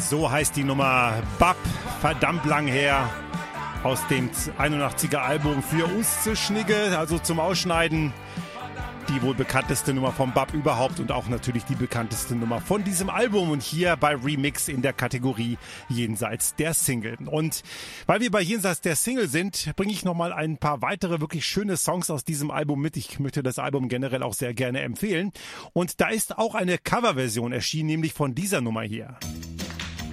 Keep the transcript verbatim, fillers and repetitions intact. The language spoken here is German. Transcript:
So heißt die Nummer Bab, verdammt lang her, aus dem einundachtziger Album für uns zu Schnigge, also zum Ausschneiden. Die wohl bekannteste Nummer vom Bab überhaupt und auch natürlich die bekannteste Nummer von diesem Album und hier bei Remix in der Kategorie Jenseits der Single. Und weil wir bei Jenseits der Single sind, bringe ich nochmal ein paar weitere wirklich schöne Songs aus diesem Album mit. Ich möchte das Album generell auch sehr gerne empfehlen. Und da ist auch eine Coverversion erschienen, nämlich von dieser Nummer hier.